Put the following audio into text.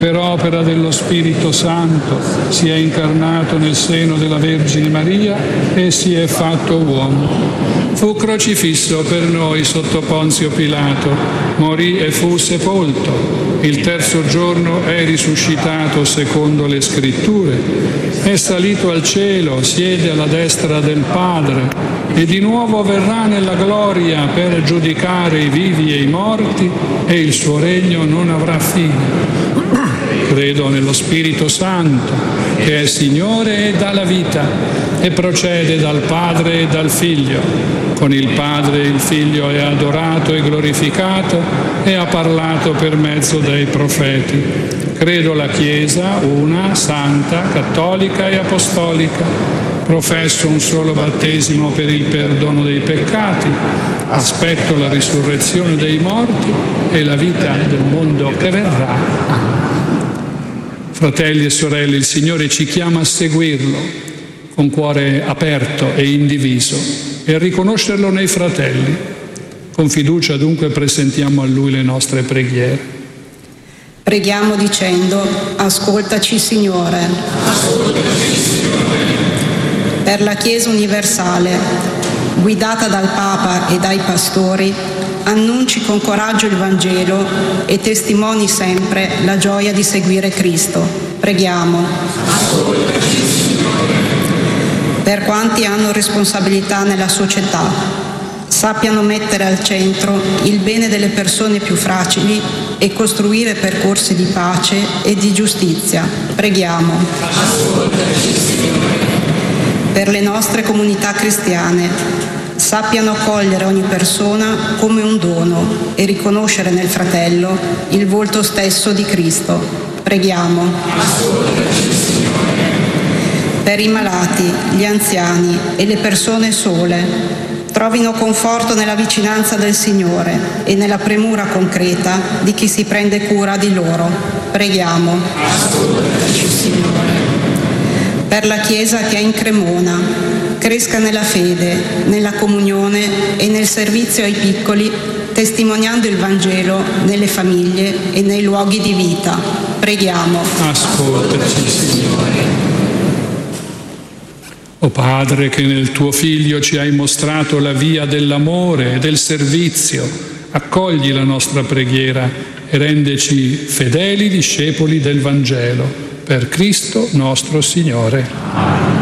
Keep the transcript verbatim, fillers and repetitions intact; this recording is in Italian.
Per opera dello Spirito Santo si è incarnato nel seno della Vergine Maria e si è fatto uomo. Fu crocifisso per noi sotto Ponzio Pilato, morì e fu sepolto. Il terzo giorno è risuscitato secondo le Scritture, è salito al cielo, siede alla destra del Padre e di nuovo verrà nella gloria per giudicare i vivi e i morti e il suo regno non avrà fine. Credo nello Spirito Santo, che è Signore e dà la vita, e procede dal Padre e dal Figlio. Con il Padre il Figlio è adorato e glorificato e ha parlato per mezzo dei profeti. Credo la Chiesa, una, santa, cattolica e apostolica. Professo un solo battesimo per il perdono dei peccati. Aspetto la risurrezione dei morti e la vita del mondo che verrà. Fratelli e sorelle, il Signore ci chiama a seguirlo con cuore aperto e indiviso e a riconoscerlo nei fratelli. Con fiducia dunque presentiamo a Lui le nostre preghiere. Preghiamo dicendo: ascoltaci Signore. Per la Chiesa universale, guidata dal Papa e dai pastori, annunci con coraggio il Vangelo e testimoni sempre la gioia di seguire Cristo. Preghiamo. Per quanti hanno responsabilità nella società, sappiano mettere al centro il bene delle persone più fragili e costruire percorsi di pace e di giustizia. Preghiamo. Per le nostre comunità cristiane, sappiano accogliere ogni persona come un dono e riconoscere nel fratello il volto stesso di Cristo. Preghiamo. Per i malati, gli anziani e le persone sole, trovino conforto nella vicinanza del Signore e nella premura concreta di chi si prende cura di loro. Preghiamo. Per la Chiesa che è in Cremona, cresca nella fede, nella comunione e nel servizio ai piccoli, testimoniando il Vangelo nelle famiglie e nei luoghi di vita. Preghiamo. Ascoltaci, Signore. O Padre, che nel Tuo Figlio ci hai mostrato la via dell'amore e del servizio, accogli la nostra preghiera e rendeci fedeli discepoli del Vangelo. Per Cristo nostro Signore.